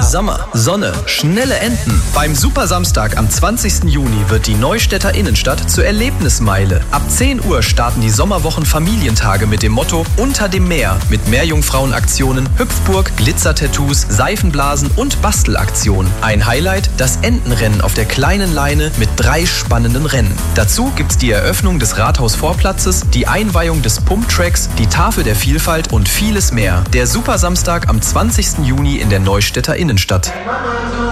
Sommer, Sonne, schnelle Enten. Beim Supersamstag am 20. Juni wird die Neustädter Innenstadt zur Erlebnismeile. Ab 10 Uhr starten die Sommerwochen Familientage mit dem Motto Unter dem Meer mit Meerjungfrauenaktionen, Hüpfburg, Glitzertattoos, Seifenblasen und Bastelaktionen. Ein Highlight, das Entenrennen auf der kleinen Leine mit 3 spannenden Rennen. Dazu gibt's die Eröffnung des Rathausvorplatzes, die Einweihung des Pumptracks, die Tafel der Vielfalt und vieles mehr. Der Supersamstag am 20. Juni in der Neustädter Innenstadt.